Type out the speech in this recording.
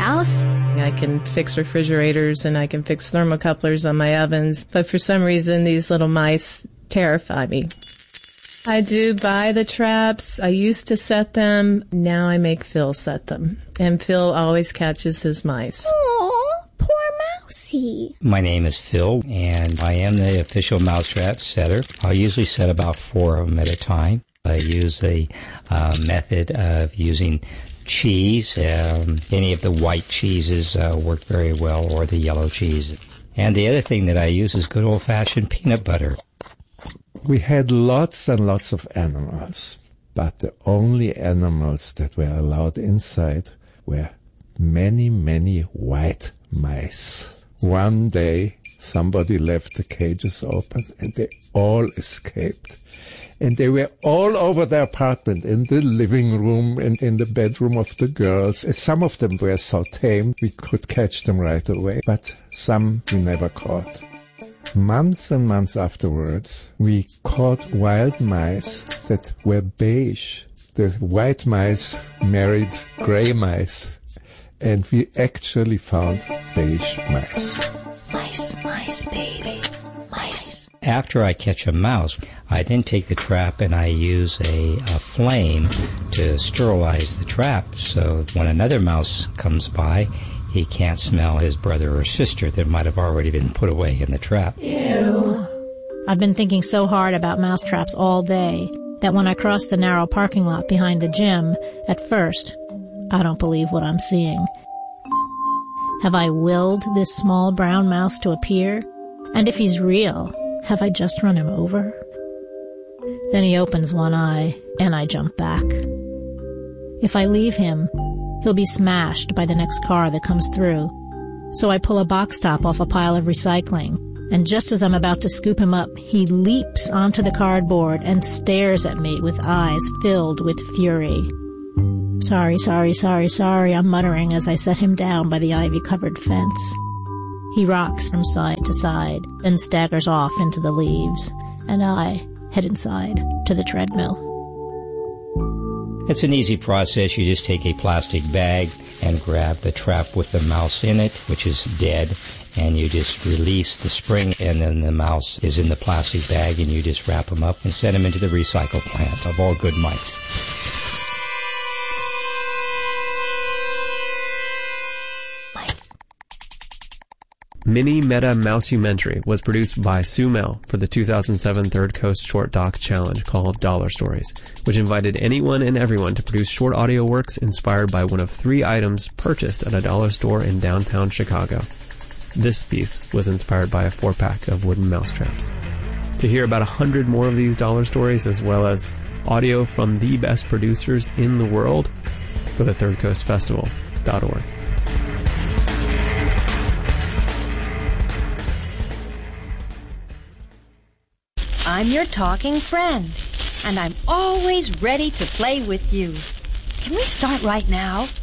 mouse? I can fix refrigerators and I can fix thermocouplers on my ovens, but for some reason these little mice terrify me. I do buy the traps. I used to set them. Now I make Phil set them. And Phil always catches his mice. Aw, poor Mousie. My name is Phil, and I am the official mousetrap setter. I usually set about 4 of them at a time. I use a method of using cheese. Any of the white cheeses work very well, or the yellow cheese. And the other thing that I use is good old-fashioned peanut butter. We had lots and lots of animals, but the only animals that were allowed inside were many, many white mice. One day, somebody left the cages open and they all escaped. And they were all over the apartment, in the living room and in the bedroom of the girls. And some of them were so tame we could catch them right away, but some we never caught. Months and months afterwards, we caught wild mice that were beige. The white mice married gray mice, and we actually found beige mice. Mice, baby, mice. After I catch a mouse, I then take the trap and I use a flame to sterilize the trap, so when another mouse comes by, he can't smell his brother or sister that might have already been put away in the trap. Ew. I've been thinking so hard about mousetraps all day that when I cross the narrow parking lot behind the gym, at first, I don't believe what I'm seeing. Have I willed this small brown mouse to appear? And if he's real, have I just run him over? Then he opens one eye, and I jump back. If I leave him, he'll be smashed by the next car that comes through. So I pull a box top off a pile of recycling, and just as I'm about to scoop him up, he leaps onto the cardboard and stares at me with eyes filled with fury. Sorry, I'm muttering as I set him down by the ivy-covered fence. He rocks from side to side, then staggers off into the leaves, and I head inside to the treadmill. It's an easy process. You just take a plastic bag and grab the trap with the mouse in it, which is dead, and you just release the spring, and then the mouse is in the plastic bag, and you just wrap them up and send them into the recycle plant of all good mice. Mini Meta Mousementary was produced by Sue Mel for the 2007 Third Coast Short Doc Challenge called Dollar Stories, which invited anyone and everyone to produce short audio works inspired by one of 3 items purchased at a dollar store in downtown Chicago. This piece was inspired by a 4-pack of wooden mousetraps. To hear about 100 more of these dollar stories, as well as audio from the best producers in the world, go to thirdcoastfestival.org. I'm your talking friend, and I'm always ready to play with you. Can we start right now?